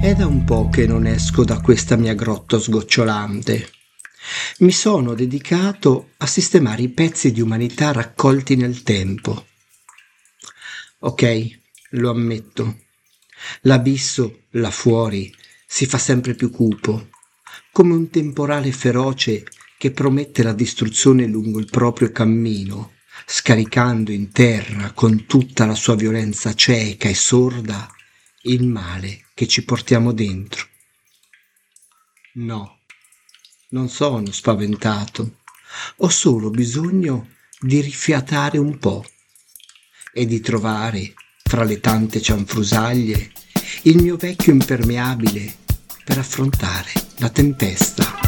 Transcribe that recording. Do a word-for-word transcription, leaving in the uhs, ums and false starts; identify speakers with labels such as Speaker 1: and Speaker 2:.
Speaker 1: È da un po' che non esco da questa mia grotta sgocciolante. Mi sono dedicato a sistemare i pezzi di umanità raccolti nel tempo. Ok, lo ammetto, l'abisso là fuori si fa sempre più cupo, come un temporale feroce che promette la distruzione lungo il proprio cammino, scaricando in terra con tutta la sua violenza cieca e sorda il male che ci portiamo dentro. No, non sono spaventato, ho solo bisogno di rifiatare un po' e di trovare, fra le tante cianfrusaglie, il mio vecchio impermeabile per affrontare la tempesta.